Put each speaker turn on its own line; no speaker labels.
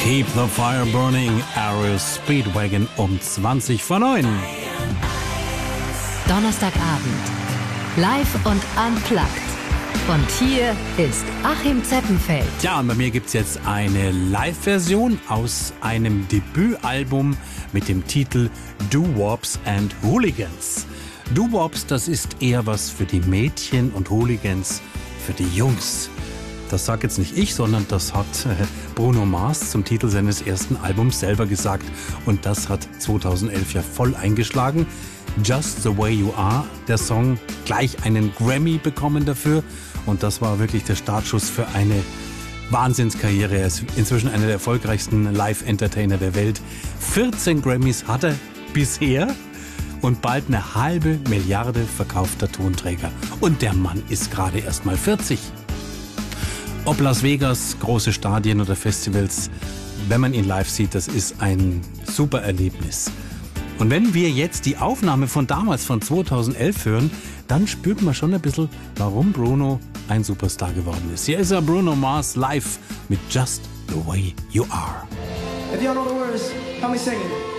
Keep the Fire Burning, Aerial Speedwagon um 20 vor 9.
Donnerstagabend. Live und unplugged. Und hier ist Achim Zeppenfeld.
Ja, und bei mir gibt's jetzt eine Live-Version aus einem Debütalbum mit dem Titel Doo-Wops and Hooligans. Doo-Wops, das ist eher was für die Mädchen und Hooligans für die Jungs. Das sagt jetzt nicht ich, sondern das hat Bruno Mars zum Titel seines ersten Albums selber gesagt. Und das hat 2011 ja voll eingeschlagen. Just the Way You Are, der Song, gleich einen Grammy bekommen dafür. Und das war wirklich der Startschuss für eine Wahnsinnskarriere. Er ist inzwischen einer der erfolgreichsten Live-Entertainer der Welt. 14 Grammys hat er bisher und bald eine halbe Milliarde verkaufter Tonträger. Und der Mann ist gerade erst mal 40. Ob Las Vegas, große Stadien oder Festivals, wenn man ihn live sieht, das ist ein super Erlebnis. Und wenn wir jetzt die Aufnahme von damals, von 2011 hören, dann spürt man schon ein bisschen, warum Bruno ein Superstar geworden ist. Hier ist er, Bruno Mars, live mit Just the Way You Are.
If y'all know the words, help me sing it.